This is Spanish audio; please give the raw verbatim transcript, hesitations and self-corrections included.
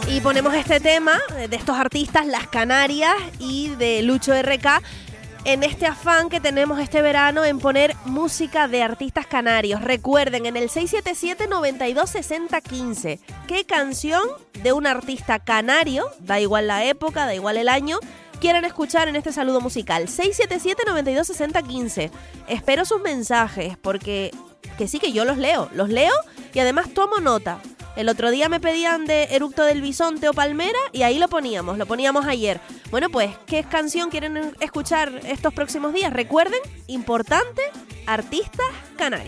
Y ponemos este tema de estos artistas, Las Canarias y de Lucho R K, en este afán que tenemos este verano en poner música de artistas canarios. Recuerden, en el seis siete siete, noventa y dos, sesenta, quince, ¿qué canción de un artista canario, da igual la época, da igual el año, quieren escuchar en este saludo musical? seis siete siete, noventa y dos, sesenta, quince. Espero sus mensajes, porque que sí que yo los leo, los leo y además tomo nota. El otro día me pedían de Eructo del Bisonte o Palmera y ahí lo poníamos, lo poníamos ayer. Bueno, pues, ¿qué canción quieren escuchar estos próximos días? Recuerden, importante, artistas canarios.